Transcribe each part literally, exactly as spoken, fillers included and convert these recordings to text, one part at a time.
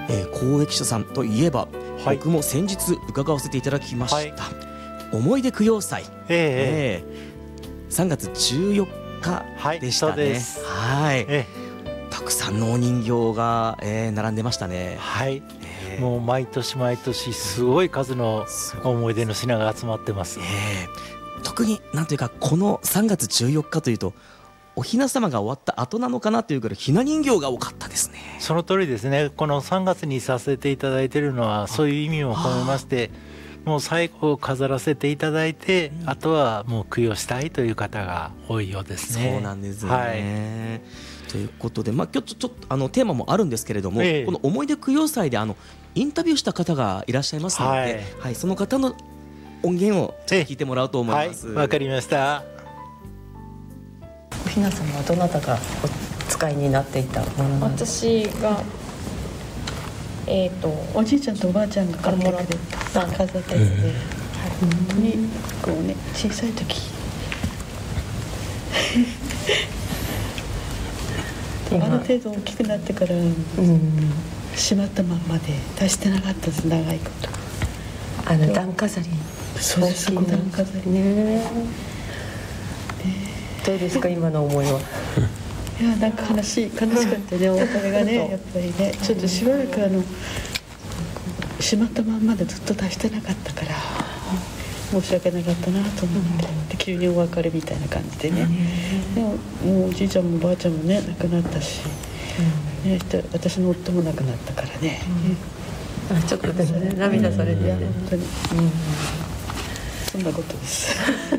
えー、公益社さんといえば、はい、僕も先日伺わせていただきました、はい、思い出供養祭、えーえー、さんがつじゅうよっかでしたね。はい、そうです。はい、えー、たくさんのお人形が、えー、並んでましたね。 はい、えー、もう毎年毎年すごい数の思い出の品が集まってます。 えー、特になんというかこのさんがつじゅうよっかというとお雛様が終わった後なのかなというぐらいひな人形が多かったですね。 その通りですね。このさんがつにさせていただいているのはそういう意味も込めまして、もう最後を飾らせていただいて、うん、あとはもう供養したいという方が多いようですね。 そうなんですね、はい、ということで、まあ、今日ちょっとあのテーマもあるんですけれども、えー、この思い出供養祭であのインタビューした方がいらっしゃいますので、はいはい、その方の音源をちょっと聞いてもらおうと思います。 わ、はい、かりました。 お雛様はどなたがお使いになっていたものなんですか？ 私が、えー、とおじいちゃんとおばあちゃんが買ってくれた飾ったやつで、本当にこうね小さい時ある程度大きくなってから、うん、しまったまんまで出してなかったです。長いこと。 あの段飾り。 そうです。段飾りね。 どうですか今の思いは？ いやなんか悲しい悲しかったね。お別れがねやっぱりねちょっとしばらくあのしまったまんまでずっと出してなかったから申し訳なかったなと思って、で急にお別れみたいな感じでね。でももうおじいちゃんもおばあちゃんもね亡くなったし、ね、私の夫も亡くなったからね。 うん、あちょっとでもね涙されて、ね、いや本当に、うん、 そんなことです。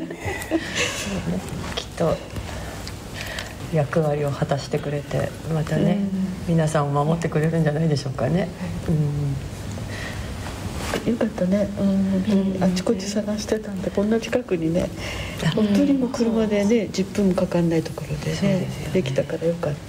きっと役割を果たしてくれてまたね、うん、皆さんを守ってくれるんじゃないでしょうかね。 うん、よかったね、うん、あちこち探してたんでこんな近くにね本当にも車でねじゅっぷんもかかんないところで ね, で, ねできたからよかった。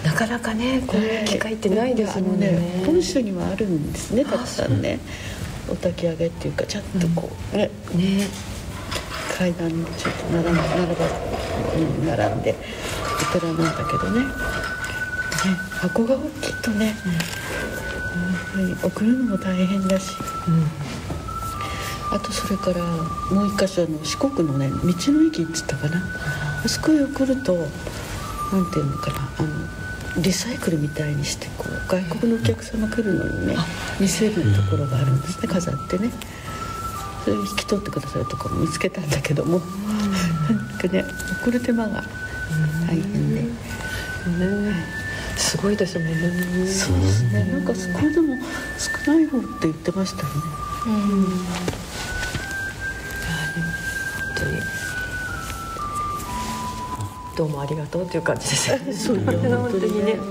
なかなかねこういう機会ってないですもんね。 ね本州にはあるんですねたくさんね。お焚き上げっていうかちゃんとこう、うん、ねね階段にちょっと並んで並ば、うん、並んでお寺なんだけどね、ね箱が大きいとね、うん、送るのも大変だし、うん、あとそれからもう一箇所の四国のね道の駅っつったかな、あそこへ送るとなんていうのかなあのリサイクルみたいにしてこう外国のお客様来るのにね見せるところがあるんですね、飾ってね。それを引き取ってくださるところも見つけたんだけども、なんかね送る手間が大変で、ね、 すごいですもんね。 そうですね。なんかこれでも少ない方って言ってましたよね。うん、本当にどうもありがとうという感じですね。そう本当にね。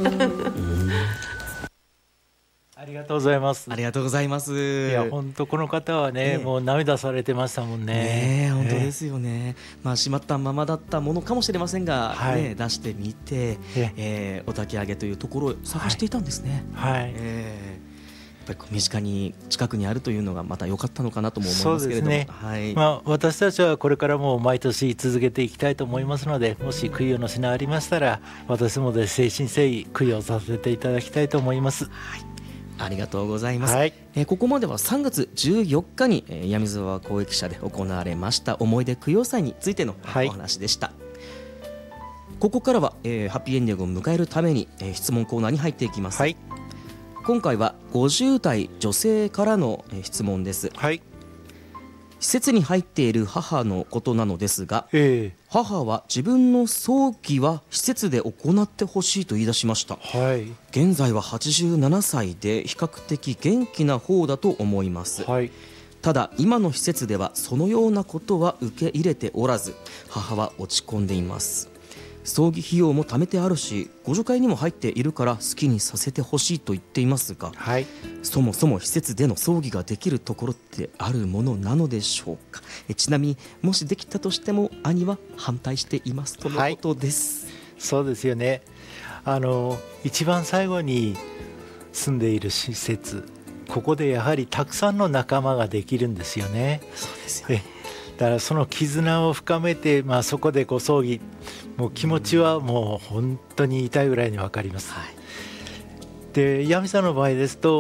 ありがとうございます。 ありがとうございます。 いや本当この方はね、えー、もう涙されてましたもんね。 ね本当ですよね。えー、まあしまったままだったものかもしれませんが、はい、ね、出してみて、ええー、お焚き上げというところを探していたんですね。はい。はい、えー、やっぱり身近に近くにあるというのがまた良かったのかなとも思いますけれども、そうですね。はい。 まあ私たちはこれからも毎年続けていきたいと思いますので、もし供養の品ありましたら私もで誠心誠意供養させていただきたいと思います。 はい。ありがとうございます。はい、えー、ここまではさんがつじゅうよっかに、えー、闇沢公益社で行われました思い出供養祭についてのお話でした。はい、ここからは、えー、ハッピーエンディングを迎えるために、えー、質問コーナーに入っていきます。はい、今回はごじゅうだい女性からの、えー、質問です。はい、施設に入っている母のことなのですが、えー、母は自分の葬儀は施設で行ってほしいと言い出しました。はい、現在ははちじゅうななさいで比較的元気な方だと思います。はい、ただ今の施設ではそのようなことは受け入れておらず母は落ち込んでいます。葬儀費用も貯めてあるし互助会にも入っているから好きにさせてほしいと言っていますが、はい、そもそも施設での葬儀ができるところってあるものなのでしょうか。えちなみにもしできたとしても兄は反対していますとのことです。はい、 そうですよね。あの一番最後に住んでいる施設、ここでやはりたくさんの仲間ができるんですよね。 そうですよね。 だからその絆を深めて、まあ、そこでご葬儀、もう気持ちはもう本当に痛いぐらいに分かります。はい、で闇さんの場合ですと